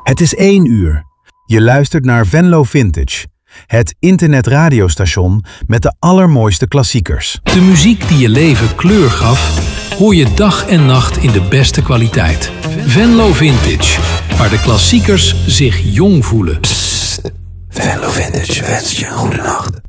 Het is 1 uur. Je luistert naar Venlo Vintage, het internetradiostation met de allermooiste klassiekers. De muziek die je leven kleur gaf, hoor je dag en nacht in de beste kwaliteit. Venlo Vintage, waar de klassiekers zich jong voelen. Venlo Vintage wenst je een goede nacht.